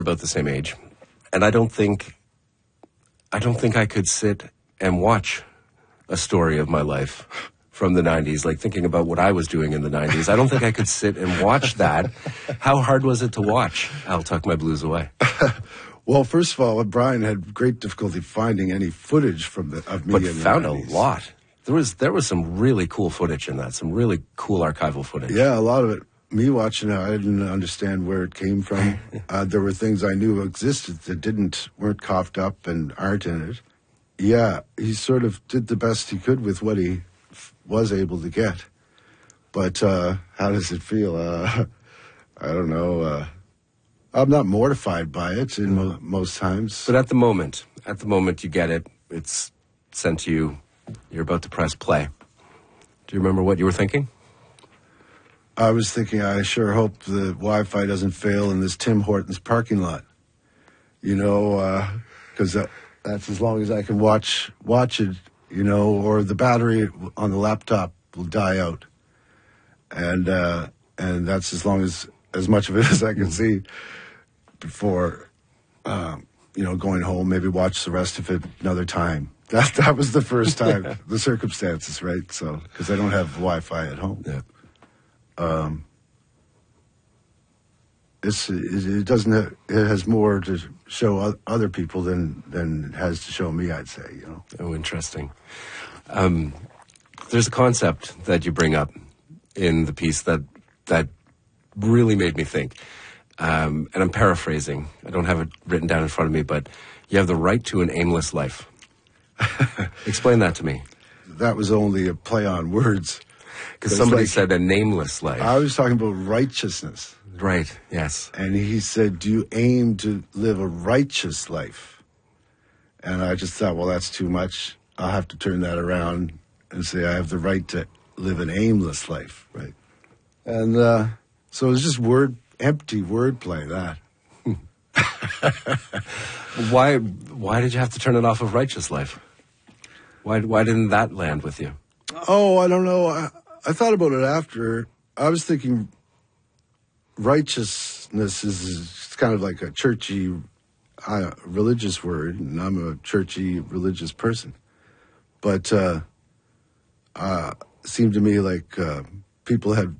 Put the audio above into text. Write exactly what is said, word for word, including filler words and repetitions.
about the same age, and I don't think, I don't think I could sit and watch a story of my life from the nineties, like thinking about what I was doing in the nineties. I don't think I could sit and watch that. How hard was it to watch I'll Tuck My Blues Away? Well, first of all, Brian had great difficulty finding any footage from the of me But in the found a nineties. lot. There was there was some really cool footage in that, some really cool archival footage. Yeah, a lot of it. Me watching it, I didn't understand where it came from. uh, there were things I knew existed that didn't, weren't coughed up and aren't in it. Yeah, he sort of did the best he could with what he f- was able to get. But uh, how does it feel? Uh, I don't know. Uh, I'm not mortified by it in mo- most times. But at the moment, at the moment you get it, it's sent to you, you're about to press play. Do you remember what you were thinking? I was thinking, I sure hope the Wi-Fi doesn't fail in this Tim Hortons parking lot. You know, because uh, that, that's as long as I can watch watch it, you know, or the battery on the laptop will die out. And uh, and that's as long as, as much of it as I can see before, um, you know, going home, maybe watch the rest of it another time. That, that was the first time, the circumstances, right? So, because I don't have Wi-Fi at home. Yeah. Um, it's it, it doesn't have, it has more to show other people than than it has to show me, I'd say, you know. Oh, interesting. Um, there's a concept that you bring up in the piece that that really made me think. Um, and I'm paraphrasing. I don't have it written down in front of me, but you have the right to an aimless life. Explain that to me. That was only a play on words. Because somebody like, said a nameless life. I was talking about righteousness. Right, yes. And he said, do you aim to live a righteous life? And I just thought, well, that's too much. I'll have to turn that around and say I have the right to live an aimless life, right? And uh, so it was just word, empty wordplay, that. Why Why did you have to turn it off of righteous life? Why Why didn't that land with you? Oh, I don't know. I, I thought about it after. I was thinking righteousness is, is kind of like a churchy, uh, religious word, and I'm a churchy, religious person. But uh, uh, it seemed to me like uh, people had